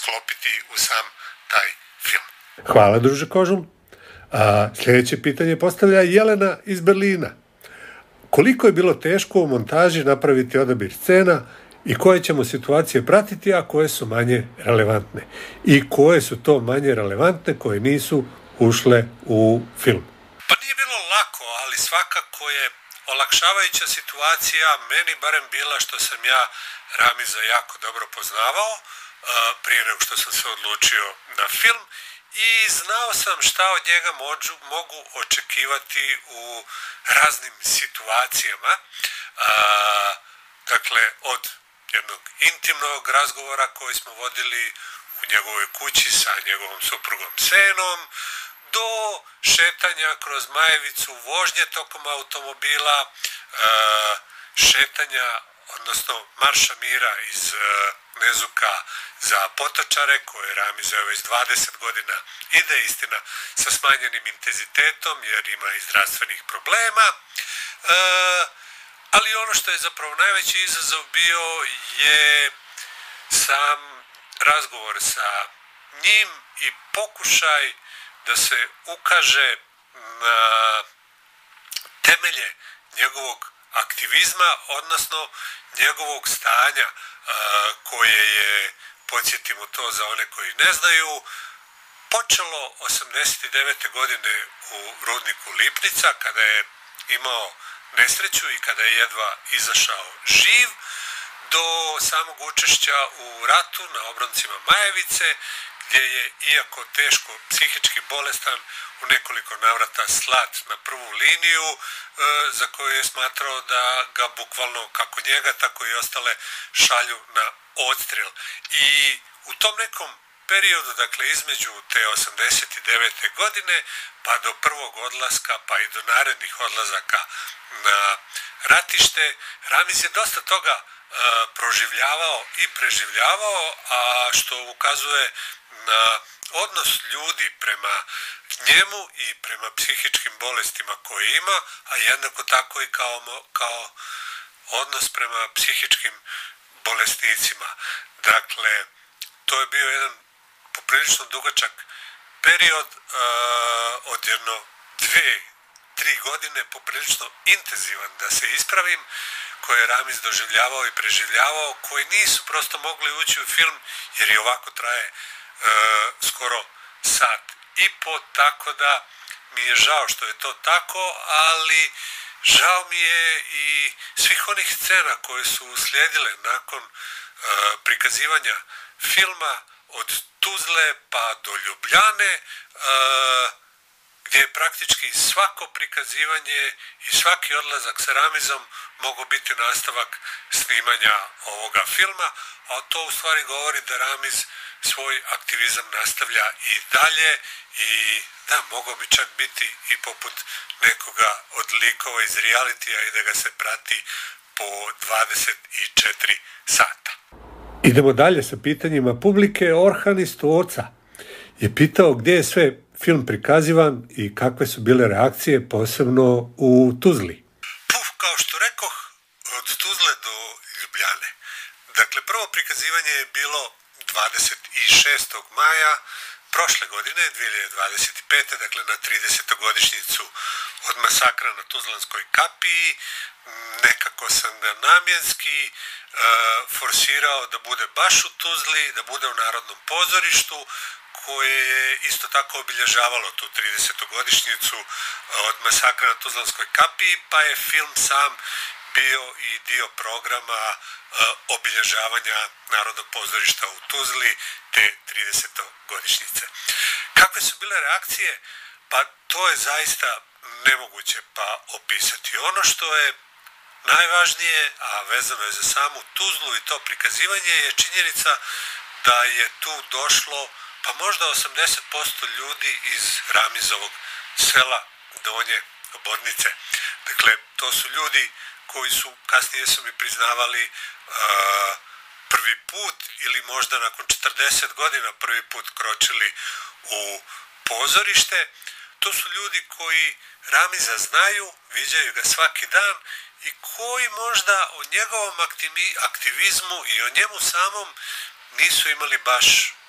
uklopiti u sam taj film. Hvala, druže Kožul. Sljedeće pitanje postavlja Jelena iz Berlina. Koliko je bilo teško u montaži napraviti odabir scena i koje ćemo situacije pratiti, a koje su manje relevantne? I koje su to manje relevantne koje nisu ušle u film? Pa nije bilo lako, ali svakako je olakšavajuća situacija meni barem bila što sam ja Ramiza jako dobro poznavao prije nego što sam se odlučio na film i znao sam šta od njega mogu očekivati u raznim situacijama. Dakle, od jednog intimnog razgovora koji smo vodili u njegovoj kući sa njegovom suprugom Senom, do šetanja kroz Majevicu, vožnje tokom automobila, šetanja, odnosno marša mira iz Nezuka za potočare, koje Ramiz već 20 godina ide, istina sa smanjenim intenzitetom jer ima i zdravstvenih problema. Ali ono što je zapravo najveći izazov bio je sam razgovor sa njim i pokušaj da se ukaže na temelje njegovog aktivizma, odnosno njegovog stanja koje je, podsjetimo to za one koji ne znaju, počelo 89. godine u rudniku Lipnica kada je imao nesreću i kada je jedva izašao živ, do samog učešća u ratu na obroncima Majevice, gdje je, iako teško psihički bolestan, u nekoliko navrata slat na prvu liniju, za koju je smatrao da ga bukvalno kako njega, tako i ostale šalju na odstrel. I u tom nekom periodu, dakle između te 89. godine pa do prvog odlaska, pa i do narednih odlazaka na ratište, Ramiz je dosta toga proživljavao i preživljavao, a što ukazuje na odnos ljudi prema njemu i prema psihičkim bolestima koje ima, a jednako tako i kao odnos prema psihičkim bolesnicima. Dakle, to je bio jedan poprilično dugačak period od jedno 2-3 godine, poprilično intenzivan, da se ispravim, koje je Ramiz doživljavao i preživljavao, koji nisu prosto mogli ući u film jer i ovako traje skoro sat i po, tako da mi je žao što je to tako, ali žao mi je i svih onih scena koje su uslijedile nakon prikazivanja filma od Tuzle pa do Ljubljane, gdje je praktički svako prikazivanje i svaki odlazak sa Ramizom mogao biti nastavak snimanja ovoga filma, a to u stvari govori da Ramiz svoj aktivizam nastavlja i dalje i da, mogao bi čak biti i poput nekoga od likova iz realitija i da ga se prati po 24 sata. Idemo dalje sa pitanjima publike. Orhan iz Stoca je pitao gdje je sve film prikazivan i kakve su bile reakcije, posebno u Tuzli. Kao što rekoh, od Tuzle do Ljubljane. Dakle, prvo prikazivanje je bilo 26. maja prošle godine, 2025. Dakle, na 30. godišnjicu od masakra na Tuzlanskoj kapiji. Nekako sam ga namjenski forsirao da bude baš u Tuzli, da bude u Narodnom pozorištu, koje je isto tako obilježavalo tu 30. godišnjicu od masakra na Tuzlanskoj kapiji, pa je film sam bio i dio programa obilježavanja Narodnog pozorišta u Tuzli te 30. godišnjice. Kakve su bile reakcije? Pa to je zaista nemoguće pa opisati. Ono što je najvažnije, a vezano je za samu Tuzlu i to prikazivanje, je činjenica da je tu došlo pa možda 80% ljudi iz Ramizovog sela Donje Bodnice. Dakle, to su ljudi koji su, kasnije su mi priznavali, prvi put ili možda nakon 40 godina prvi put kročili u pozorište. To su ljudi koji Ramiza znaju, viđaju ga svaki dan i koji možda o njegovom aktivizmu i o njemu samom nisu imali baš